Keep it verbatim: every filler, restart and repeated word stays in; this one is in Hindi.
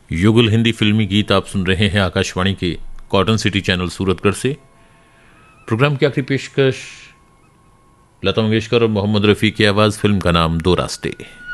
युगल हिंदी फिल्मी गीत आप सुन रहे हैं आकाशवाणी के कॉटन सिटी चैनल सूरतगढ़ से। प्रोग्राम की आखिरी पेशकश लता मंगेशकर और मोहम्मद रफ़ी की आवाज़, फिल्म का नाम दो रास्ते।